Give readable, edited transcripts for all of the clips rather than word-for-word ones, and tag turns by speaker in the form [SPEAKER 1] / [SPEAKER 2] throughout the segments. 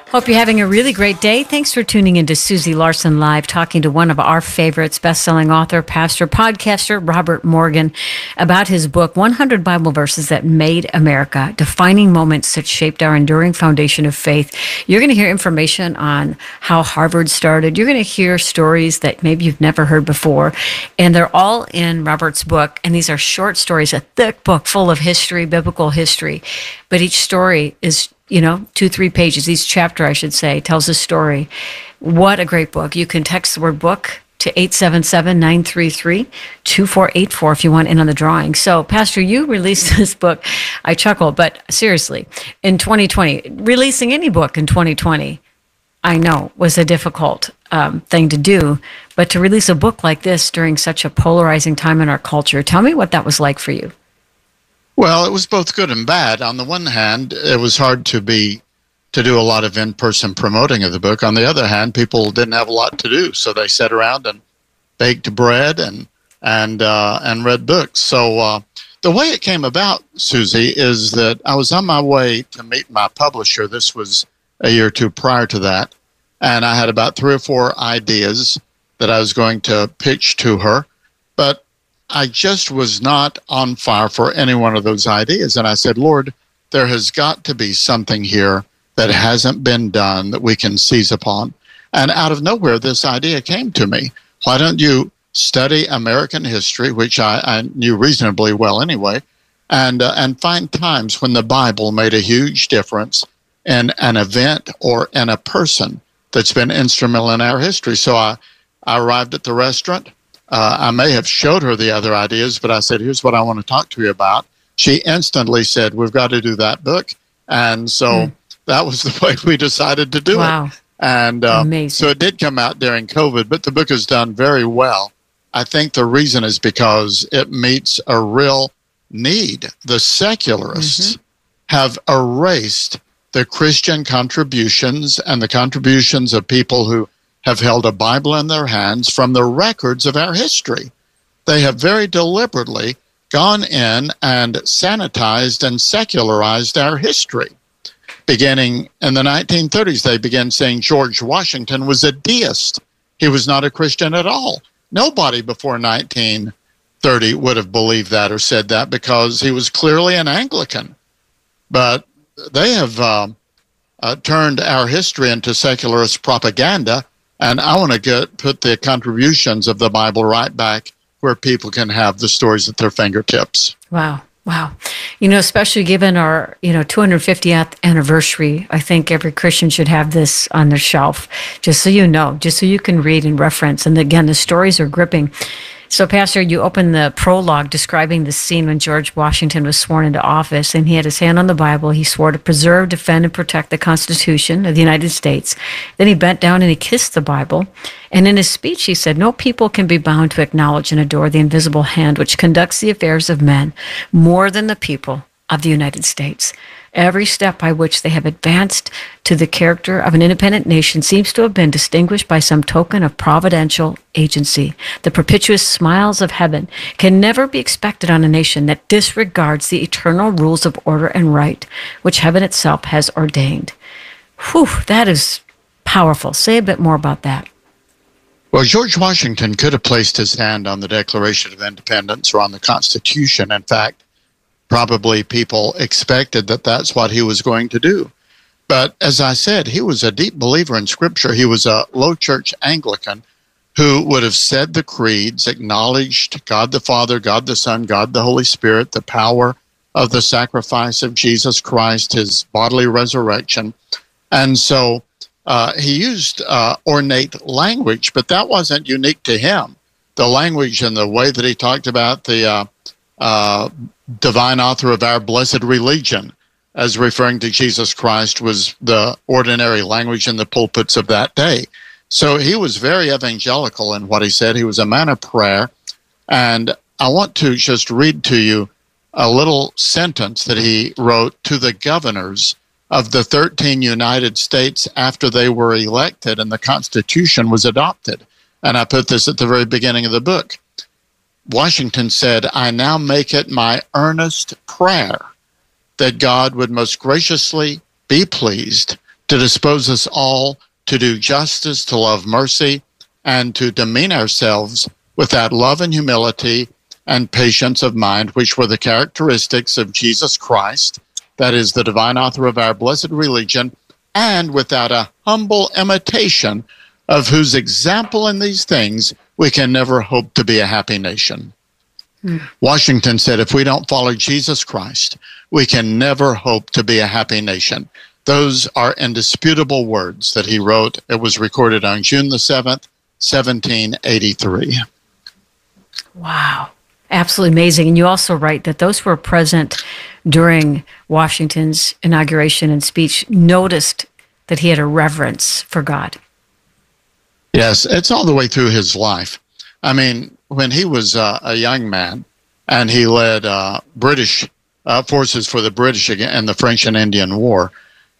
[SPEAKER 1] Hope you're having a really great day. Thanks for tuning in to Susie Larson Live, talking to one of our favorites, best-selling author, pastor, podcaster, Robert Morgan, about his book, 100 Bible Verses That Made America, Defining Moments That Shaped Our Enduring Foundation of Faith. You're going to hear information on how Harvard started. You're going to hear stories that maybe you've never heard before, and they're all in Robert's book, and these are short stories, a thick book full of history, biblical history, but each story is 2-3 pages. Each chapter, I should say, tells a story. What a great book. You can text the word book to 877-933-2484 if you want in on the drawing. So, Pastor, you released this book. I chuckle, but seriously, in 2020, releasing any book in 2020, I know, was a difficult thing to do. But to release a book like this during such a polarizing time in our culture, tell me what that was like for you.
[SPEAKER 2] Well, it was both good and bad. On the one hand, it was hard to do a lot of in-person promoting of the book. On the other hand, people didn't have a lot to do, so they sat around and baked bread and read books. So the way it came about, Susie, is that I was on my way to meet my publisher. This was a year or two prior to that, and I had about 3 or 4 ideas that I was going to pitch to her, but I just was not on fire for any one of those ideas. And I said, Lord, there has got to be something here that hasn't been done that we can seize upon. And out of nowhere, this idea came to me. Why don't you study American history, which I knew reasonably well anyway, and find times when the Bible made a huge difference in an event or in a person that's been instrumental in our history. So I arrived at the restaurant. I may have showed her the other ideas, but I said, here's what I want to talk to you about. She instantly said, we've got to do that book. And so that was the way we decided to do it. And so it did come out during COVID, but the book has done very well. I think the reason is because it meets a real need. The secularists have erased the Christian contributions and the contributions of people who have held a Bible in their hands from the records of our history. They have very deliberately gone in and sanitized and secularized our history. Beginning in the 1930s, they began saying George Washington was a deist. He was not a Christian at all. Nobody before 1930 would have believed that or said that because he was clearly an Anglican. But they have turned our history into secularist propaganda. And I want to put the contributions of the Bible right back where people can have the stories at their fingertips.
[SPEAKER 1] Wow. Especially given our, 250th anniversary, I think every Christian should have this on their shelf, just so you can read and reference. And again, the stories are gripping. So, Pastor, you opened the prologue describing the scene when George Washington was sworn into office, and he had his hand on the Bible. He swore to preserve, defend, and protect the Constitution of the United States. Then he bent down and he kissed the Bible. And in his speech, he said, no people can be bound to acknowledge and adore the invisible hand which conducts the affairs of men more than the people of the United States. Every step by which they have advanced to the character of an independent nation seems to have been distinguished by some token of providential agency. The perpetuous smiles of heaven can never be expected on a nation that disregards the eternal rules of order and right, which heaven itself has ordained. Whew, that is powerful. Say a bit more about that.
[SPEAKER 2] Well, George Washington could have placed his hand on the Declaration of Independence or on the Constitution. In fact, probably people expected that that's what he was going to do. But as I said, he was a deep believer in Scripture. He was a low church Anglican who would have said the creeds, acknowledged God the Father, God the Son, God the Holy Spirit, the power of the sacrifice of Jesus Christ, his bodily resurrection. And so he used ornate language, but that wasn't unique to him. The language and the way that he talked about the divine author of our blessed religion as referring to Jesus Christ was the ordinary language in the pulpits of that day. So he was very evangelical in what he said. He was a man of prayer. And I want to just read to you a little sentence that he wrote to the governors of the 13 United States after they were elected and the Constitution was adopted. And I put this at the very beginning of the book. Washington said, I now make it my earnest prayer that God would most graciously be pleased to dispose us all to do justice, to love mercy, and to demean ourselves with that love and humility and patience of mind, which were the characteristics of Jesus Christ, that is the divine author of our blessed religion, and without a humble imitation of whose example in these things we can never hope to be a happy nation. Washington said, if we don't follow Jesus Christ, we can never hope to be a happy nation. Those are indisputable words that he wrote. It was recorded on June the 7th, 1783.
[SPEAKER 1] Wow. Absolutely amazing. And you also write that those who were present during Washington's inauguration and speech noticed that he had a reverence for God.
[SPEAKER 2] Yes, it's all the way through his life. I mean, when he was a young man and he led British forces for the British in the French and Indian War,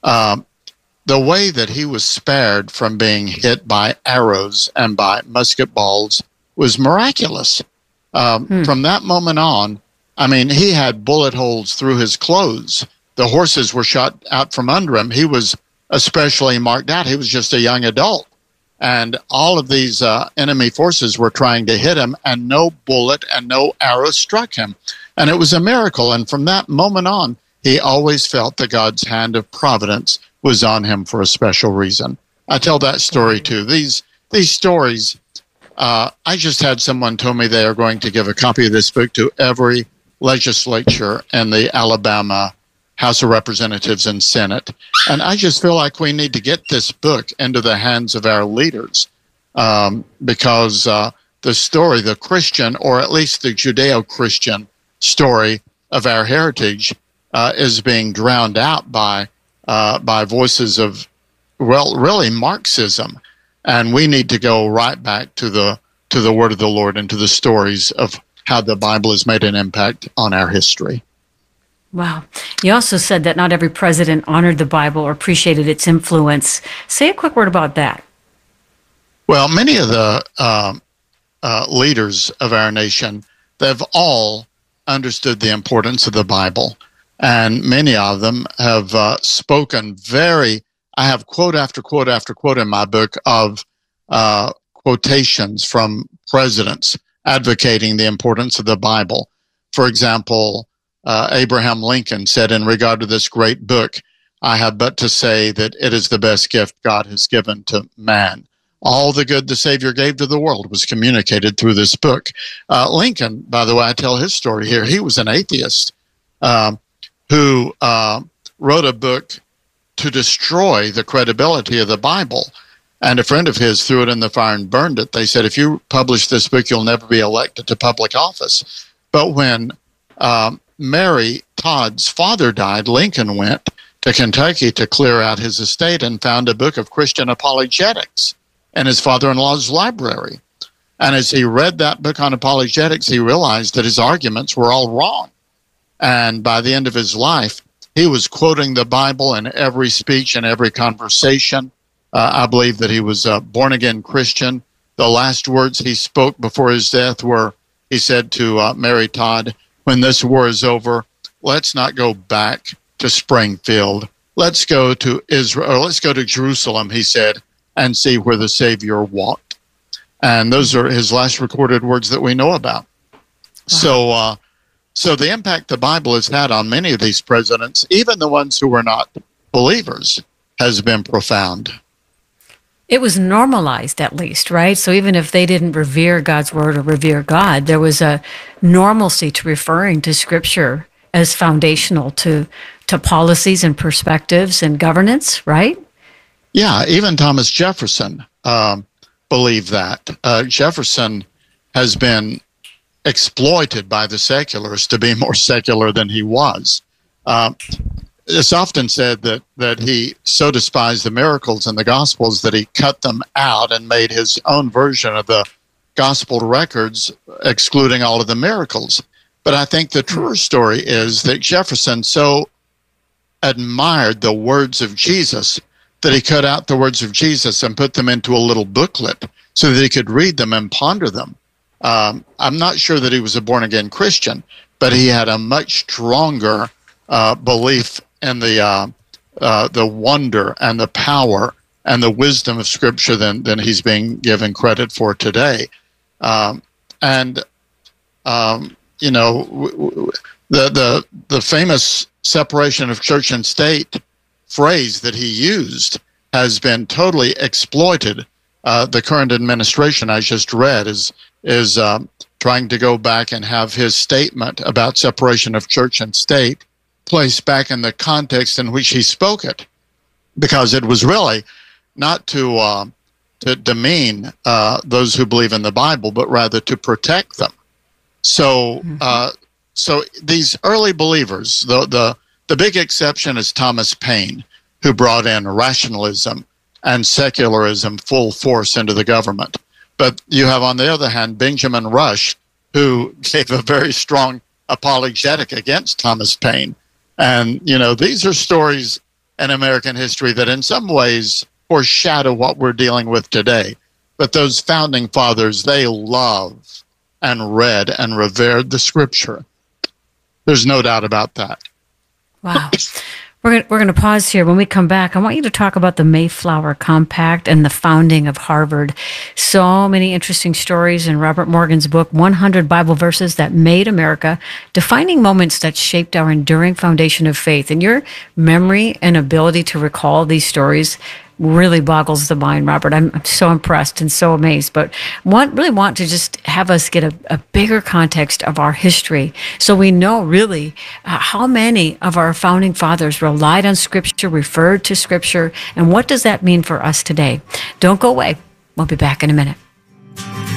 [SPEAKER 2] the way that he was spared from being hit by arrows and by musket balls was miraculous. From that moment on, I mean, he had bullet holes through his clothes. The horses were shot out from under him. He was especially marked out. He was just a young adult. And all of these enemy forces were trying to hit him, and no bullet and no arrow struck him. And it was a miracle. And from that moment on, he always felt that God's hand of providence was on him for a special reason. I tell that story too. These stories, I just had someone tell me they are going to give a copy of this book to every legislature in the Alabama House of Representatives and Senate. And I just feel like we need to get this book into the hands of our leaders because the story, the Christian, or at least the Judeo-Christian story of our heritage is being drowned out by voices of, well, really Marxism. And we need to go right back to the word of the Lord and to the stories of how the Bible has made an impact on our history.
[SPEAKER 1] Wow. You also said that not every president honored the Bible or appreciated its influence. Say a quick word about that.
[SPEAKER 2] Well, many of the leaders of our nation, they've all understood the importance of the Bible. And many of them have spoken I have quote after quote after quote in my book of quotations from presidents advocating the importance of the Bible. For example, Abraham Lincoln said, in regard to this great book, I have but to say that it is the best gift God has given to man. All the good the Savior gave to the world was communicated through this book. Lincoln, by the way, I tell his story here. He was an atheist who wrote a book to destroy the credibility of the Bible. And a friend of his threw it in the fire and burned it. They said, if you publish this book, you'll never be elected to public office. But when Mary Todd's father died, Lincoln went to Kentucky to clear out his estate and found a book of Christian apologetics in his father-in-law's library. And as he read that book on apologetics, he realized that his arguments were all wrong. And by the end of his life, he was quoting the Bible in every speech and every conversation. I believe that he was a born-again Christian. The last words he spoke before his death were, he said to Mary Todd, when this war is over, let's not go back to Springfield. Let's go to Israel, or let's go to Jerusalem, he said, and see where the Savior walked. And those are his last recorded words that we know about. Wow. So the impact the Bible has had on many of these presidents, even the ones who were not believers, has been profound.
[SPEAKER 1] It was normalized, at least, right? So even if they didn't revere God's word or revere God, there was a normalcy to referring to Scripture as foundational to policies and perspectives and governance, right?
[SPEAKER 2] Yeah, even Thomas Jefferson believed that. Jefferson has been exploited by the secularists to be more secular than he was. It's often said that he so despised the miracles in the Gospels that he cut them out and made his own version of the Gospel records, excluding all of the miracles. But I think the truer story is that Jefferson so admired the words of Jesus that he cut out the words of Jesus and put them into a little booklet so that he could read them and ponder them. I'm not sure that he was a born-again Christian, but he had a much stronger belief in the the wonder and the power and the wisdom of Scripture than he's being given credit for today. You know, the famous separation of church and state phrase that he used has been totally exploited. The current administration I just read is trying to go back and have his statement about separation of church and state placed back in the context in which he spoke it, because it was really not to demean those who believe in the Bible, but rather to protect them. So, so these early believers, the big exception is Thomas Paine, who brought in rationalism and secularism full force into the government. But you have, on the other hand, Benjamin Rush, who gave a very strong apologetic against Thomas Paine. And, you know, these are stories in American history that in some ways foreshadow what we're dealing with today. But those founding fathers, they loved and read and revered the Scripture. There's no doubt about that.
[SPEAKER 1] Wow. We're going to pause here. When we come back, I want you to talk about the Mayflower Compact and the founding of Harvard. So many interesting stories in Robert Morgan's book, 100 Bible Verses That Made America, defining moments that shaped our enduring foundation of faith. And your memory and ability to recall these stories really boggles the mind, Robert. I'm so impressed and so amazed, but really want to just have us get a bigger context of our history so we know really how many of our founding fathers relied on Scripture, referred to Scripture, and what does that mean for us today. Don't go away. We'll be back in a minute.